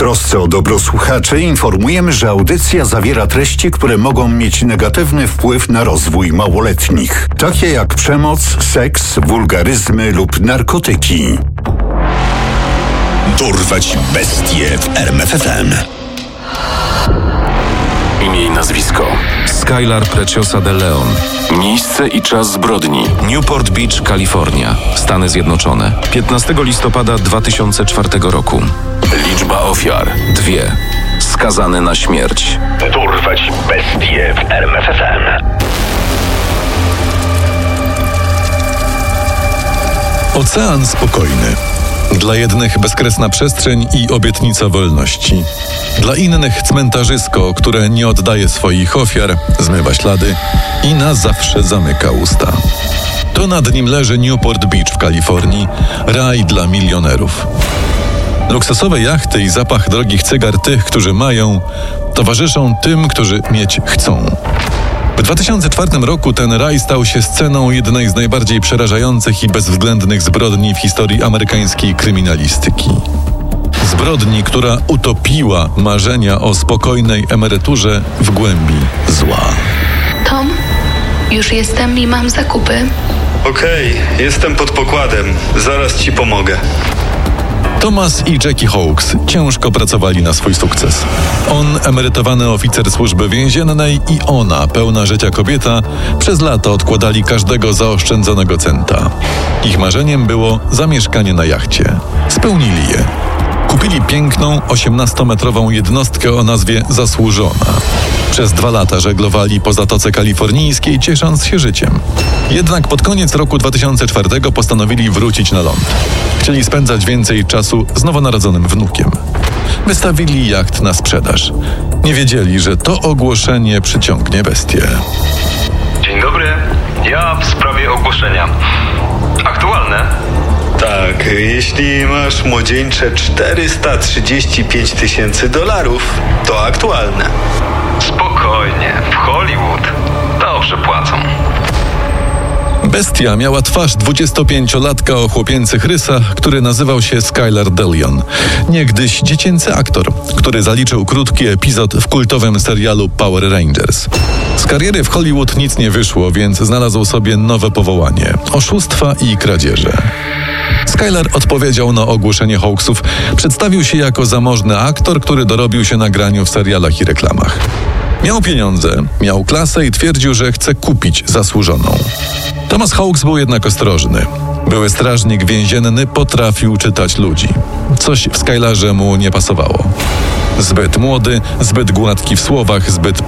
trosce o dobro słuchaczy informujemy, że audycja zawiera treści, które mogą mieć negatywny wpływ na rozwój małoletnich, takie jak przemoc, seks, wulgaryzmy lub narkotyki. Dorwać bestie w RMF FM. Imię i nazwisko: Skylar Preciosa de Leon. Miejsce i czas zbrodni: Newport Beach, Kalifornia, Stany Zjednoczone. 15 listopada 2004 roku. Liczba ofiar: 2. Skazany na śmierć. Dorwać bestie w RMF FM. Ocean spokojny. Dla jednych bezkresna przestrzeń i obietnica wolności. Dla innych cmentarzysko, które nie oddaje swoich ofiar, zmywa ślady i na zawsze zamyka usta. To nad nim leży Newport Beach w Kalifornii, raj dla milionerów. Luksusowe jachty i zapach drogich cygar tych, którzy mają, towarzyszą tym, którzy mieć chcą. W 2004 roku ten raj stał się sceną jednej z najbardziej przerażających i bezwzględnych zbrodni w historii amerykańskiej kryminalistyki. Zbrodni, która utopiła marzenia o spokojnej emeryturze w głębi zła. Tom, już jestem i mam zakupy. Okej, jestem pod pokładem. Zaraz ci pomogę. Thomas i Jackie Hawkes ciężko pracowali na swój sukces. On, emerytowany oficer służby więziennej, i ona, pełna życia kobieta, przez lata odkładali każdego zaoszczędzonego centa. Ich marzeniem było zamieszkanie na jachcie. Spełnili je. Kupili piękną, 18-metrową jednostkę o nazwie Zasłużona. Przez 2 lata żeglowali po Zatoce Kalifornijskiej, ciesząc się życiem. Jednak pod koniec roku 2004 postanowili wrócić na ląd. Chcieli spędzać więcej czasu z nowonarodzonym wnukiem. Wystawili jacht na sprzedaż. Nie wiedzieli, że to ogłoszenie przyciągnie bestię. Dzień dobry. Ja w sprawie ogłoszenia. Aktualne? Tak, jeśli masz młodzieńcze $435,000, to aktualne. Spokojnie, w Hollywood dobrze płacą. Bestia miała twarz 25-latka o chłopięcych rysach, który nazywał się Skylar de Leon. Niegdyś dziecięcy aktor, który zaliczył krótki epizod w kultowym serialu Power Rangers. Z kariery w Hollywood nic nie wyszło, więc znalazł sobie nowe powołanie – oszustwa i kradzieże. Skylar odpowiedział na ogłoszenie Hawksów. Przedstawił się jako zamożny aktor, który dorobił się na graniu w serialach i reklamach. Miał pieniądze, miał klasę i twierdził, że chce kupić Zasłużoną. Thomas Hawks był jednak ostrożny. Były strażnik więzienny potrafił czytać ludzi. Coś w Skylarze mu nie pasowało. Zbyt młody, zbyt gładki w słowach, zbyt